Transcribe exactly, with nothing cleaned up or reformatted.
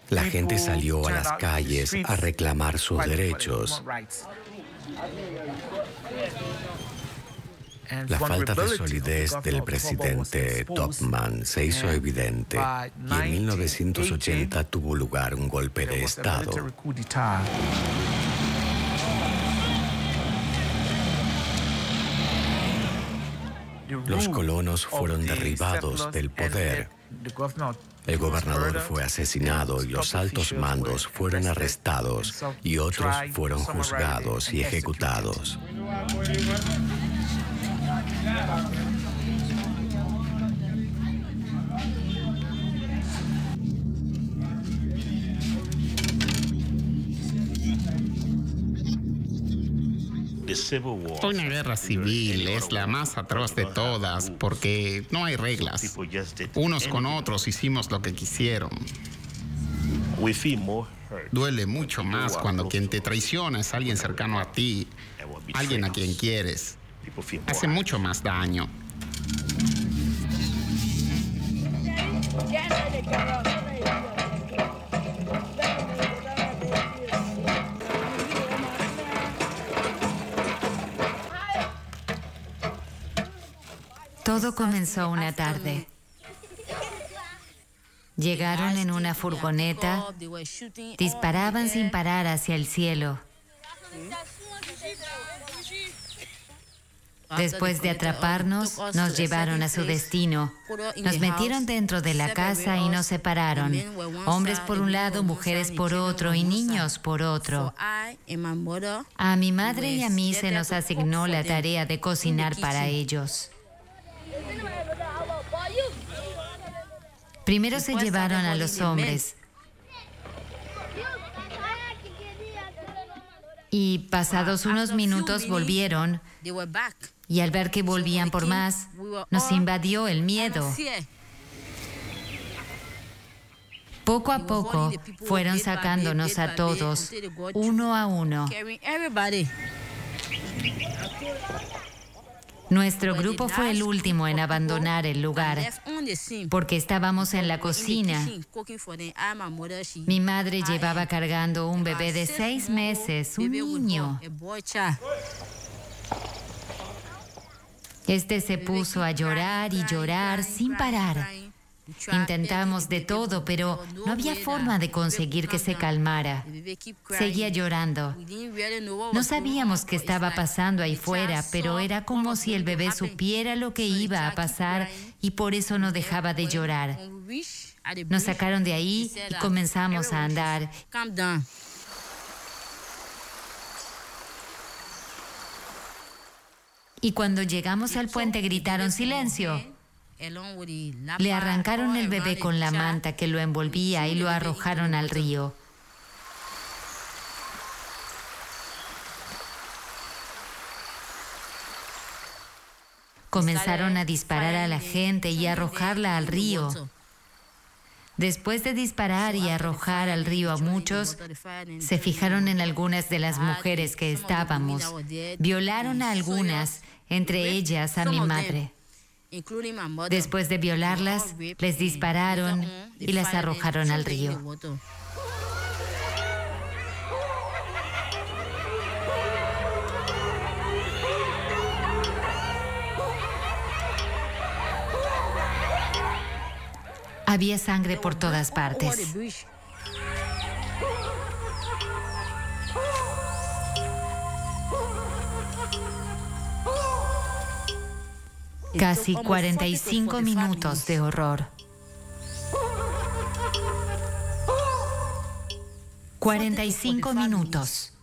La gente salió a las calles a reclamar sus derechos. La falta de solidez del presidente Topman se hizo evidente y en mil novecientos ochenta tuvo lugar un golpe de Estado. Los colonos fueron derribados del poder. El gobernador fue asesinado y los altos mandos fueron arrestados y otros fueron juzgados y ejecutados. Una guerra civil es la más atroz de todas porque no hay reglas. Unos con otros hicimos lo que quisieron. Duele mucho más cuando quien te traiciona es alguien cercano a ti, alguien a quien quieres. Hace mucho más daño. Todo comenzó una tarde. Llegaron en una furgoneta, disparaban sin parar hacia el cielo. Después de atraparnos, nos llevaron a su destino. Nos metieron dentro de la casa y nos separaron. Hombres por un lado, mujeres por otro y niños por otro. A mi madre y a mí se nos asignó la tarea de cocinar para ellos. Primero se llevaron a los hombres. Y pasados unos minutos volvieron. Y al ver que volvían por más, nos invadió el miedo. Poco a poco fueron sacándonos a todos, uno a uno. Nuestro grupo fue el último en abandonar el lugar, porque estábamos en la cocina. Mi madre llevaba cargando un bebé de seis meses, un niño. Este se puso a llorar y llorar sin parar. Intentamos de todo, pero no había forma de conseguir que se calmara. Seguía llorando. No sabíamos qué estaba pasando ahí fuera, pero era como si el bebé supiera lo que iba a pasar y por eso no dejaba de llorar. Nos sacaron de ahí y comenzamos a andar. Y cuando llegamos al puente gritaron ¡silencio! Le arrancaron el bebé con la manta que lo envolvía y lo arrojaron al río. Comenzaron a disparar a la gente y a arrojarla al río. Después de disparar y arrojar al río a muchos, se fijaron en algunas de las mujeres que estábamos. Violaron a algunas, entre ellas a mi madre. Después de violarlas, les dispararon y las arrojaron al río. Había sangre por todas partes. Casi cuarenta y cinco minutos de horror. cuarenta y cinco minutos.